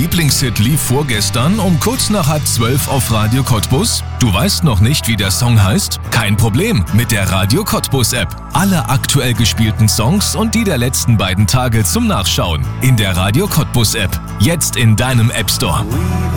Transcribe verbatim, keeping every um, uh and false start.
Lieblingshit lief vorgestern um kurz nach halb zwölf auf Radio Cottbus? Du weißt noch nicht, wie der Song heißt? Kein Problem, mit der Radio Cottbus App. Alle aktuell gespielten Songs und die der letzten beiden Tage zum Nachschauen. In der Radio Cottbus App. Jetzt in deinem App Store.